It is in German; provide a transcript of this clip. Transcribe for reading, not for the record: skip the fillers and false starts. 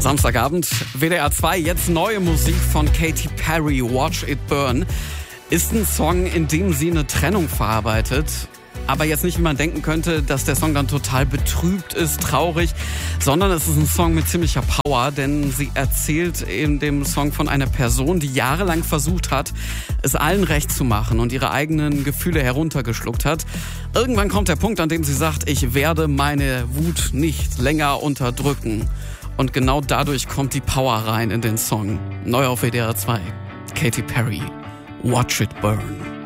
Samstagabend, WDR 2, jetzt neue Musik von Katy Perry, Watch It Burn. Ist ein Song, in dem sie eine Trennung verarbeitet. Aber jetzt nicht, wie man denken könnte, dass der Song dann total betrübt ist, traurig, sondern es ist ein Song mit ziemlicher Power, denn sie erzählt in dem Song von einer Person, die jahrelang versucht hat, es allen recht zu machen und ihre eigenen Gefühle heruntergeschluckt hat. Irgendwann kommt der Punkt, an dem sie sagt, ich werde meine Wut nicht länger unterdrücken. Und genau dadurch kommt die Power rein in den Song. Neu auf WDR 2. Katy Perry, Watch It Burn.